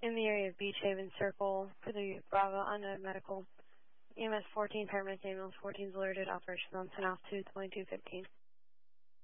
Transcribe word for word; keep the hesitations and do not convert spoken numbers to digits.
in the area of Beach Haven Circle for the Bravo unknown medical. E M S fourteen, paramedic ambulance fourteen is alerted, operations on ten altitude twenty-two fifteen.